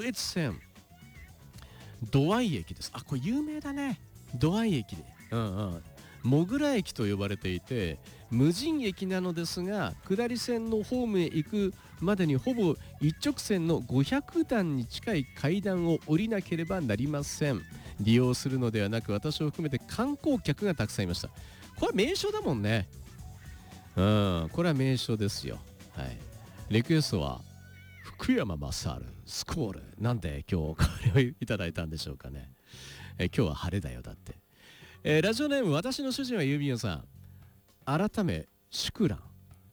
越線土合駅です。あ、これ有名だね。土合駅で、モグラ駅と呼ばれていて、無人駅なのですが、下り線のホームへ行くまでにほぼ一直線の500段に近い階段を降りなければなりません。利用するのではなく、私を含めて観光客がたくさんいました。これは名所だもんね。これは名所ですよ。はい。リクエストは福山雅治スコール。なんで今日これをいただいたんでしょうかね。今日は晴れだよだって。ラジオネーム私の主人は郵便屋さん。改め祝蘭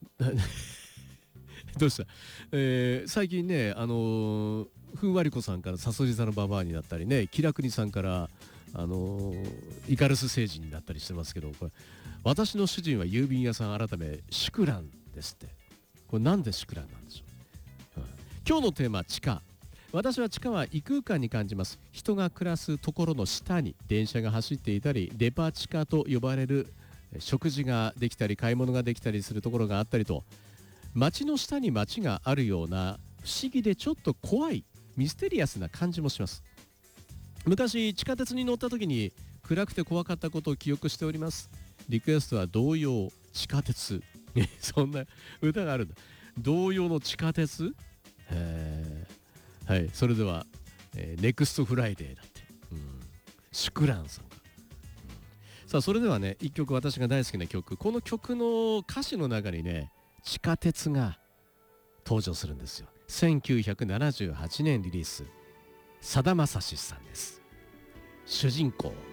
どうした、最近ねふんわりこさんからさそり座のババアになったりね、気楽にさんからイカルス星人になったりしてますけど、これ私の主人は郵便屋さん改め祝蘭ですって。これなんで祝蘭なんでしょう、今日のテーマ地下。私は地下は異空間に感じます。人が暮らすところの下に電車が走っていたり、デパ地下と呼ばれる食事ができたり買い物ができたりするところがあったりと、街の下に街があるような不思議でちょっと怖いミステリアスな感じもします。昔地下鉄に乗った時に暗くて怖かったことを記憶しております。リクエストは童謡地下鉄そんな歌があるんだ。童謡の地下鉄。はい、それでは、ネクストフライデーだって、シュクランさんが、さあそれではね、一曲私が大好きな曲、この曲の歌詞の中にね地下鉄が登場するんですよ。1978年リリース、さだまさしさんです。主人公